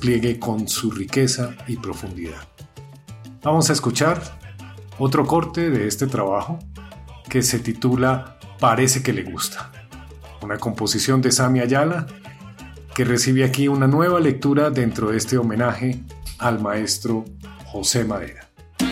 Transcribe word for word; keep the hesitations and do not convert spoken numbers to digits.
despliegue con su riqueza y profundidad. Vamos a escuchar otro corte de este trabajo que se titula Parece que le gusta, una composición de Sami Ayala que recibe aquí una nueva lectura dentro de este homenaje al maestro José Madera.